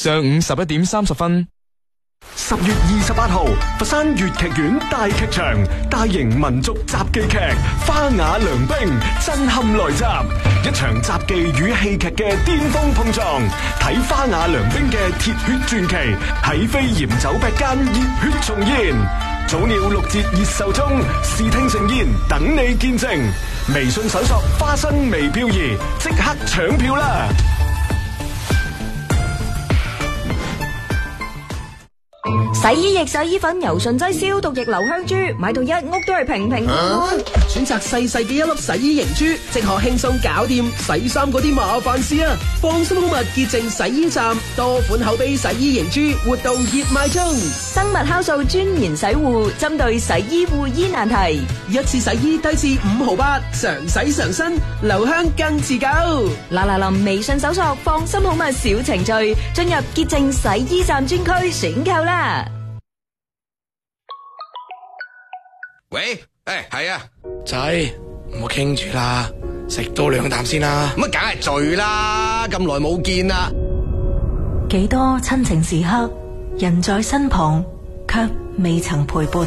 上午11:30。 10月28號，佛山粵劇院大劇場大型民族雜技劇《花雅良兵》震撼來襲，一場雜技與戲劇嘅巔峰碰撞，睇花雅良兵嘅鐵血傳奇喺飛檐走壁間熱血重現。早鳥6折熱售中，視聽盛宴等你見證。微信搜索花生微漂移，即刻搶票啦！ 洗衣液、洗衣粉、柔順劑、消毒液、留香珠，買到一屋都係平平安安。 選擇細細嘅一粒洗衣凝珠，即可輕鬆搞掂洗衫嗰啲麻煩事啊！放心好物潔淨洗衣站，多款口碑洗衣凝珠活動熱賣中。 生物酵素專研洗護，針對洗衣護衣難題， 一次洗衣低至5毫8，常洗常新，留香更持久。 嗱嗱臨微信搜索放心好物小程序，進入潔淨洗衣站專區選購啦。 喂，係啊， 仔，唔好傾住啦，食多2啖先啦。 咁啊，梗係醉啦，咁耐冇見啦。 幾多親情時刻，人在身旁，卻未曾陪伴。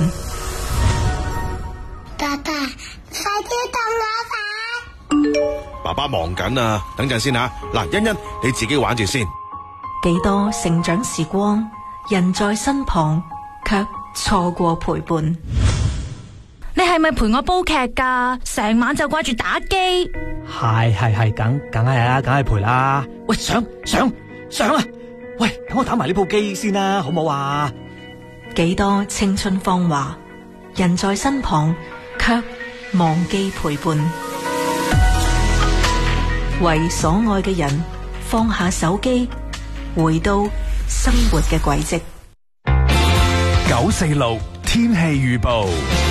爸爸，快啲同我玩。 爸爸忙緊啊，等陣先吓。嗱，欣欣你自己玩住先。 幾多成長時光，人在身旁，卻錯過陪伴。 你係咪陪我煲劇㗎？成晚就掛住打機。 係，梗係啦，梗係陪啦。喂，上啊！喂，等我打埋呢部機先啦，好唔好啊？ 幾多青春芳華，人在身旁，卻忘記陪伴。為所愛嘅人放下手機，回到生活嘅軌跡。 946天氣預報。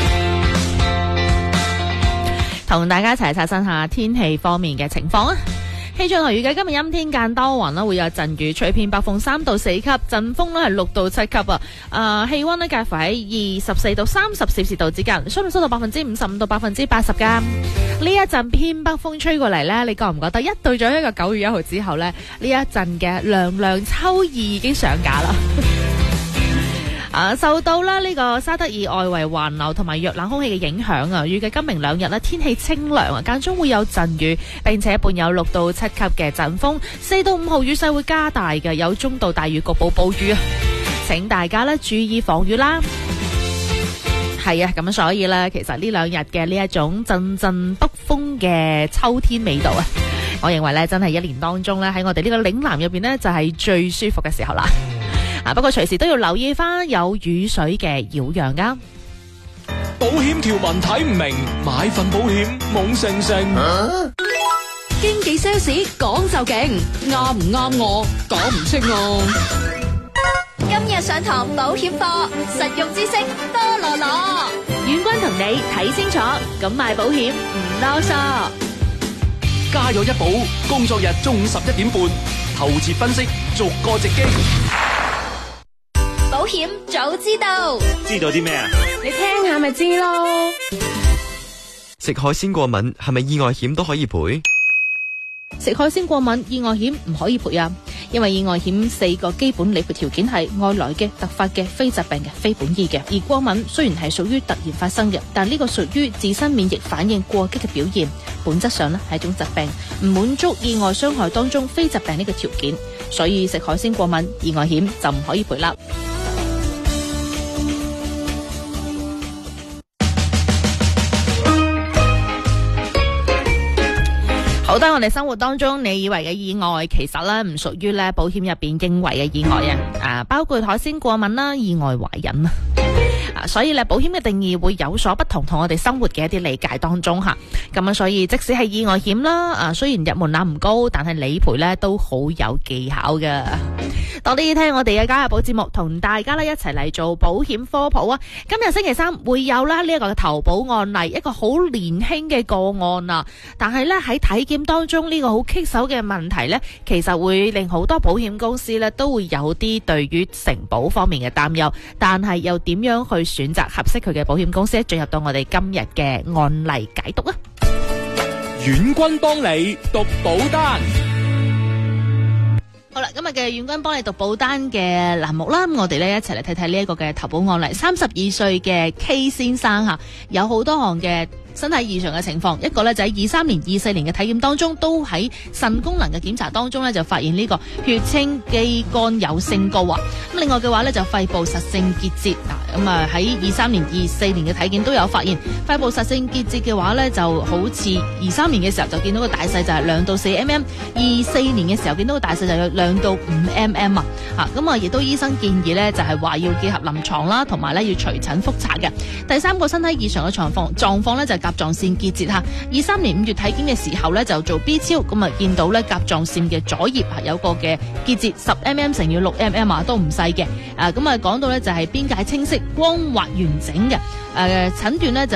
同大家一齊刷新下天氣方面嘅情況啊！氣象台預計今日陰天間多雲啦，會有陣雨，吹偏北風3到4級，陣風咧係6到7級啊！氣溫咧介乎喺24到30攝氏度之間，相對濕度55%到80%㗎。呢一陣偏北風吹過嚟咧，你覺唔覺得一對咗一個9月1號之後咧，呢一陣嘅涼涼秋意已經上架啦？受到呢個沙德爾外圍環流同埋弱冷空氣嘅影響啊，預計今明2日天氣清涼啊，間中會有陣雨，並且伴有6到7級嘅陣風，4到5號雨勢會加大嘅，有中到大雨局部暴雨啊，請大家注意防雨啦。係啊，咁所以呢，其實呢2日嘅呢一種陣陣北風嘅秋天味道啊，我認為呢真係一年當中呢，喺我哋呢個嶺南入邊呢，就係最舒服嘅時候啦。不過隨時都要留意翻有雨水嘅擾攘噶。 保險條文睇唔明，買份保險懵盛盛。 經紀 sales 講就勁，啱唔啱我講唔清我。 今日上堂保險課，實用知識多羅羅。 遠軍同你睇清楚，咁買保險唔囉嗦。 家有一寶，工作日中午11點半，透徹分析，逐個直擊。 保險早知道， 知道啲咩啊？ 你聽下咪知咯。 食海鮮過敏係咪意外險都可以賠？ 食海鮮過敏意外險唔可以賠啊，因為意外險4個基本理賠條件係外來嘅、突發嘅、非疾病嘅、非本意嘅。而過敏雖然係屬於突然發生嘅，但呢個屬於自身免疫反應過激嘅表現，本質上呢係一種疾病，唔滿足意外傷害當中非疾病呢個條件，所以食海鮮過敏意外險就唔可以賠啦。好多我哋生活當中你以為嘅意外，其實咧唔屬於咧保險入邊認為嘅意外啊！包括海鮮過敏啦、意外懷孕啊，所以咧保險嘅定義會有所不同，同我哋生活嘅一啲理解當中吓。咁啊，所以即使係意外險啦，雖然入門檻唔高，但係理賠咧都好有技巧噶。多啲聽我哋嘅家日保節目，同大家咧一齊嚟做保險科普啊！今日星期3會有啦呢一個嘅投保案例，一個好年輕嘅個案啊，但係咧喺體檢當中呢個好棘手嘅問題咧，其實會令好多保險公司咧都會有啲對於承保方面嘅擔憂，但係又點樣去選擇合適佢嘅保險公司咧？進入到我哋今日嘅案例解讀啊！ 遠軍幫你讀保單。 好啦， 今日嘅遠軍幫你讀保單嘅欄目啦，咁我哋咧一齊嚟睇睇呢一個嘅投保案例。32歲嘅 K 先生吓，有好多項嘅身體異常嘅情況，一個咧就喺23年、24年嘅體檢當中，都喺腎功能嘅檢查當中咧就發現呢個血清肌酐有升高啊。咁另外嘅話咧就肺部實性結節咁啊喺23年、24年嘅體檢都有發現肺部實性結節嘅話咧，就好似23年嘅時候就見到個大細就係2到4 mm，24年嘅時候見到個大細就有2到5 mm 啊。咁啊亦都醫生建議咧就係話要結合臨床啦，同埋咧要隨診複查嘅。第三個身體異常嘅狀況咧就係甲狀腺結節吓。23年5月體檢嘅時候咧就做 B 超，咁啊見到咧甲狀腺嘅左葉有個嘅結節10 mm 乘以6 mm 啊，都唔細嘅。咁啊講到咧就係邊界清晰、光滑完整嘅。診斷咧就